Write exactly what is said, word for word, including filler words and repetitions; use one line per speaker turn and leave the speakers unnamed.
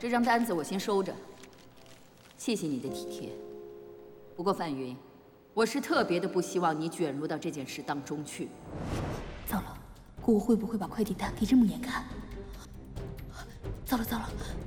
这张单子我先收着，谢谢你的体贴。不过范云，我是特别的不希望你卷入到这件事当中去。
糟了，姑姑会不会把快递单给这么严看？糟了糟了，